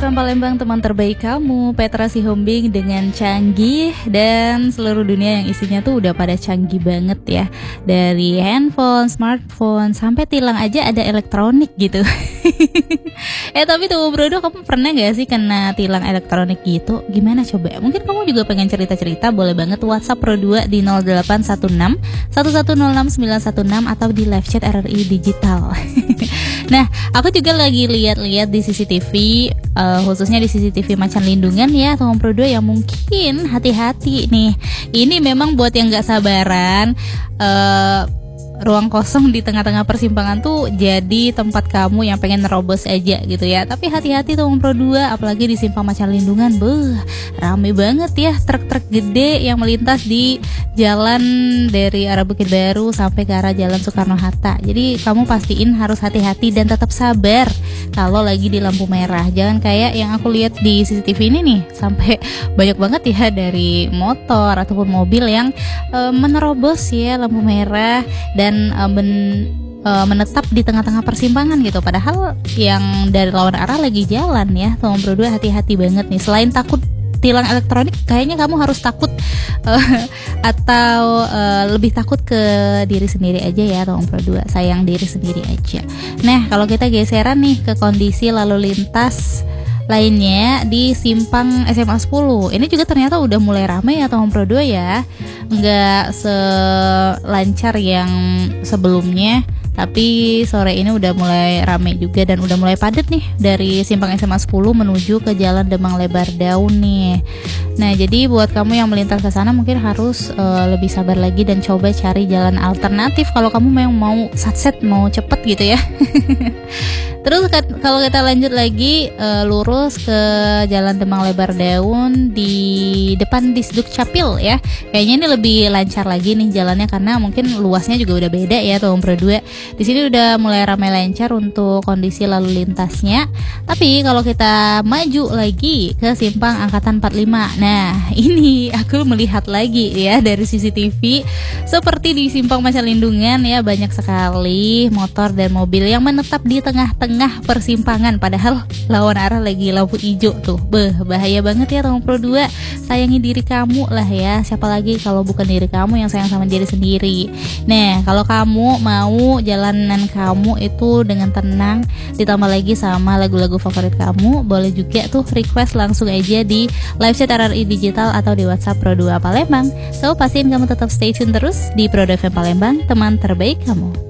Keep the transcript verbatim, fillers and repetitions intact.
F M Palembang, teman terbaik kamu, Petra Sihombing dengan canggih. Dan seluruh dunia yang isinya tuh udah pada canggih banget ya. Dari handphone, smartphone, sampai tilang aja ada elektronik gitu. Eh tapi tuh Brodo, kamu pernah gak sih kena tilang elektronik gitu? Gimana coba? Mungkin kamu juga pengen cerita-cerita, boleh banget WhatsApp Pro dua di nol delapan satu enam satu satu nol enam sembilan satu enam atau di live chat R R I Digital. Nah, aku juga lagi lihat-lihat di C C T V, uh, khususnya di C C T V Macan Lindungan ya, Tom Pro dua, yang mungkin hati-hati nih. Ini memang buat yang gak sabaran, uh, ruang kosong di tengah-tengah persimpangan tuh jadi tempat kamu yang pengen nerobos aja gitu ya. Tapi hati-hati tuh Pro dua, apalagi di Simpang Macan Lindungan. Beuh, rame banget ya truk-truk gede yang melintas di jalan dari arah Bukit Baru sampai ke arah Jalan Soekarno-Hatta. Jadi kamu pastiin harus hati-hati dan tetap sabar kalau lagi di lampu merah. Jangan kayak yang aku lihat di C C T V ini nih, sampai banyak banget ya dari motor ataupun mobil yang e, menerobos ya lampu merah dan dan uh, men, uh, menetap di tengah-tengah persimpangan gitu. Padahal yang dari lawan arah lagi jalan ya. Tolong berdua hati-hati banget nih. Selain takut tilang elektronik, kayaknya kamu harus takut uh, atau uh, lebih takut ke diri sendiri aja ya. Tolong berdua, sayang diri sendiri aja. Nah, kalau kita geseran nih ke kondisi lalu lintas lainnya di Simpang S M A sepuluh. Ini juga ternyata udah mulai ramai ya Tom Pro dua ya. Nggak selancar yang sebelumnya, tapi sore ini udah mulai ramai juga dan udah mulai padat nih dari Simpang S M A sepuluh menuju ke Jalan Demang Lebar Daun nih. Nah, jadi buat kamu yang melintas ke sana mungkin harus uh, lebih sabar lagi dan coba cari jalan alternatif kalau kamu memang mau satset, mau cepet gitu ya. Terus kalau kita lanjut lagi uh, lurus ke Jalan Demang Lebar Daun di depan Disduk Capil ya. Kayaknya ini lebih lancar lagi nih jalannya karena mungkin luasnya juga udah beda ya Tom Pro dua. Di sini udah mulai ramai lancar untuk kondisi lalu lintasnya. Tapi kalau kita maju lagi ke Simpang Angkatan empat puluh lima. Nah, ini aku melihat lagi ya dari C C T V seperti di Simpang Macan Lindungan ya, banyak sekali motor dan mobil yang menetap di tengah-tengah persimpangan padahal lawan arah lagi lampu hijau tuh. Beh, bahaya banget ya Tom Pro dua. Sayangi diri kamu lah ya. Siapa lagi kalau bukan diri kamu yang sayang sama diri sendiri. Nah, kalau kamu mau jalanan kamu itu dengan tenang, ditambah lagi sama lagu-lagu favorit kamu, boleh juga tuh request langsung aja di live chat R R I Digital atau di WhatsApp Pro dua Palembang. So, pastiin kamu tetap stay tune terus di Pro dua F M Palembang, teman terbaik kamu.